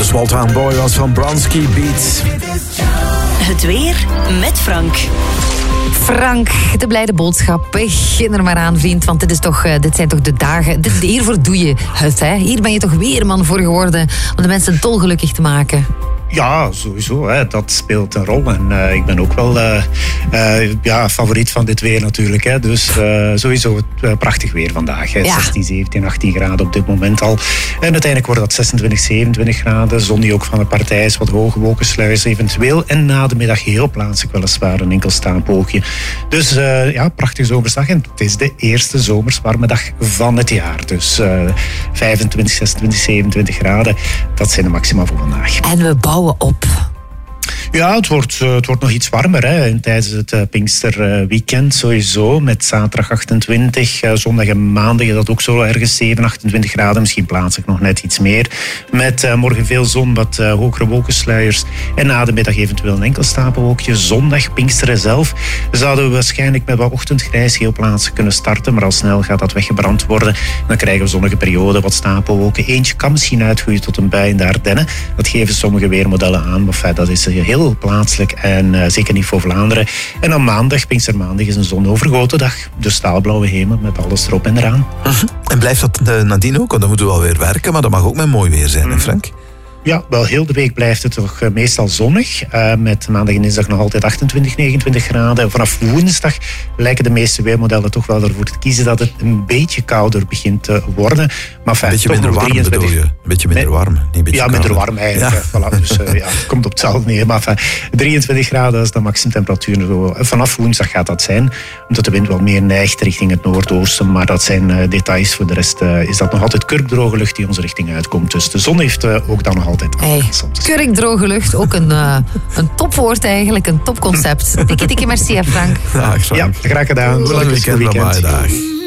Small Town Boy was van Bronski Beats. Het weer met Frank. Frank, de blijde boodschap. Begin er maar aan, vriend, want dit zijn toch de dagen. Hiervoor doe je het, hè. Hier ben je toch weerman voor geworden om de mensen dolgelukkig te maken. Ja, sowieso. Hè. Dat speelt een rol. En ik ben ook wel favoriet van dit weer natuurlijk. Hè. Dus sowieso prachtig weer vandaag. Hè. Ja. 16, 17, 18 graden op dit moment al. En uiteindelijk wordt dat 26, 27 graden. Zon die ook van de partij is wat hoge wolkensluiers eventueel. En na de middag heel plaatselijk weliswaar een enkel staapoogje. Dus prachtige zomersdag. En het is de eerste zomers warme dag van het jaar. Dus 25, 26, 27 graden. Dat zijn de maxima voor vandaag. En we bouwen op. Ja, het wordt nog iets warmer hè, tijdens het Pinksterweekend sowieso. Met zaterdag 28, zondag en maandag is dat ook zo ergens 7, 28 graden. Misschien plaatselijk nog net iets meer. Met morgen veel zon, wat hogere wolkensluiers. En na de middag eventueel een enkel stapelwolkje. Zondag, Pinksteren zelf, zouden we waarschijnlijk met wat ochtendgrijs heel plaatselijk kunnen starten. Maar al snel gaat dat weggebrand worden. Dan krijgen we zonnige periode, wat stapelwolken. Eentje kan misschien uitgroeien tot een bui in de Ardennen. Dat geven sommige weermodellen aan. Maar dat is heel plaatselijk en zeker niet voor Vlaanderen. En dan maandag, Pinkstermaandag, is een zonovergoten dag. De staalblauwe hemel met alles erop en eraan. En blijft dat nadien ook? Want dan moeten we wel weer werken, maar dat mag ook met mooi weer zijn, hè Frank? Ja, wel heel de week blijft het toch meestal zonnig. Met maandag en dinsdag nog altijd 28, 29 graden. Vanaf woensdag lijken de meeste weermodellen toch wel ervoor te kiezen dat het een beetje kouder begint te worden. Maar een beetje minder warm bedoel je? Een beetje minder warm, niet beetje ja, minder warm eigenlijk. Ja. Voilà, dus het komt op hetzelfde neer. Maar 23 graden is de maximumtemperatuur. Vanaf woensdag gaat dat zijn. Omdat de wind wel meer neigt richting het noordoosten. Maar dat zijn details. Voor de rest is dat nog altijd kurkdroge lucht die onze richting uitkomt. Dus de zon heeft ook dan nog altijd kurkdroge lucht, ook een topwoord eigenlijk, een topconcept. Dikke merci, Frank. Ja, graag gedaan. Goed weekend.